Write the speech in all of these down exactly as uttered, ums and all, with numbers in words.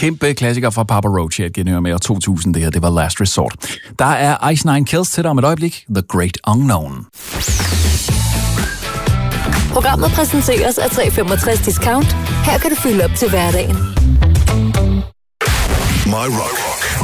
kæmpe klassiker fra Papa Roach, jeg genhører med år to tusind, det her, det var Last Resort. Der er Ice Nine Kills til dig om et øjeblik, The Great Unknown. Programmet præsenteres af tre femogtres Discount. Her kan du fylde op til hverdagen. My Rock.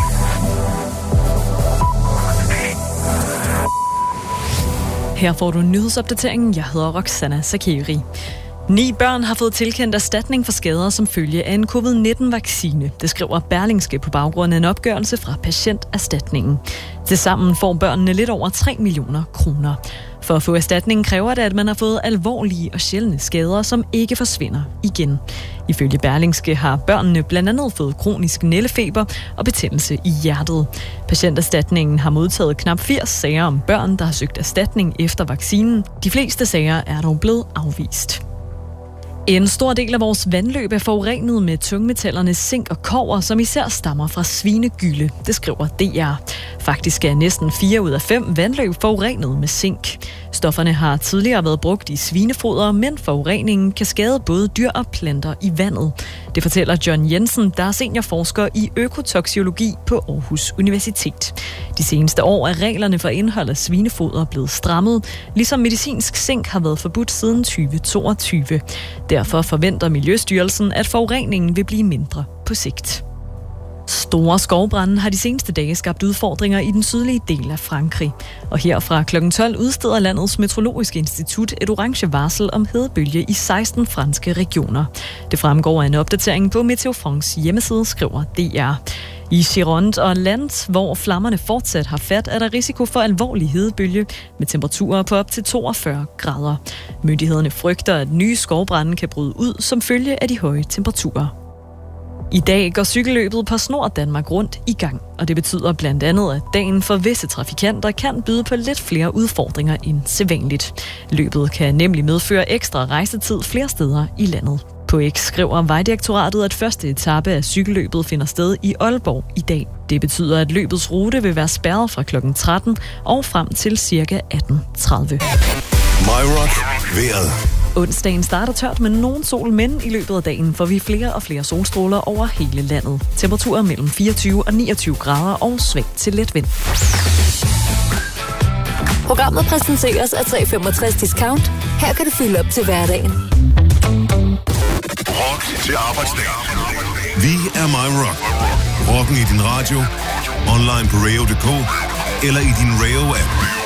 Her får du nyhedsopdateringen. Jeg hedder Roxana Sakiri. Ni børn har fået tilkendt erstatning for skader som følge af en covid nitten-vaccine. Det skriver Berlingske på baggrund af en opgørelse fra Patienterstatningen. Tilsammen får børnene lidt over tre millioner kroner. For at få erstatningen kræver det, at man har fået alvorlige og sjældne skader, som ikke forsvinder igen. Ifølge Berlingske har børnene blandt andet fået kronisk nældefeber og betændelse i hjertet. Patienterstatningen har modtaget knap firs sager om børn, der har søgt erstatning efter vaccinen. De fleste sager er dog blevet afvist. En stor del af vores vandløb er forurenet med tungmetallerne zink og kobber, som især stammer fra svinegylde. Det skriver D R. Faktisk er næsten fire ud af fem vandløb forurenet med zink. Stofferne har tidligere været brugt i svinefoder, men forureningen kan skade både dyr og planter i vandet. Det fortæller John Jensen, der er seniorforsker i økotoksiologi på Aarhus Universitet. De seneste år er reglerne for indhold af svinefoder blevet strammet, ligesom medicinsk zink har været forbudt siden tyve toogtyve. Derfor forventer Miljøstyrelsen, at forureningen vil blive mindre på sigt. Store skovbrande har de seneste dage skabt udfordringer i den sydlige del af Frankrig. Og her fra klokken tolv udsteder landets meteorologiske institut et orange varsel om hedebølge i seksten franske regioner. Det fremgår af en opdatering på Météo France hjemmeside, skriver D R. I Gironde og Land, hvor flammerne fortsat har fat, er der risiko for alvorlig hedebølge med temperaturer på op til toogfyrre grader. Myndighederne frygter, at nye skovbrande kan bryde ud som følge af de høje temperaturer. I dag går cykelløbet på Snor Danmark rundt i gang, og det betyder blandt andet, at dagen for visse trafikanter kan byde på lidt flere udfordringer end sædvanligt. Løbet kan nemlig medføre ekstra rejsetid flere steder i landet. På X skriver Vejdirektoratet, at første etape af cykelløbet finder sted i Aalborg i dag. Det betyder, at løbets rute vil være spærret fra klokken tretten og frem til ca. atten tredive. My Rock. Vejret. Onsdagen starter tørt med nogen sol, men i løbet af dagen får vi flere og flere solstråler over hele landet. Temperaturer mellem fireogtyve og niogtyve grader og sving til let vind. Programmet præsenteres af tre femogtres Discount. Her kan du fylde op til hverdagen. Rock til arbejdsdag. Vi er My Rock. Rocken i din radio, online på radio punktum d k eller i din Rayo-app.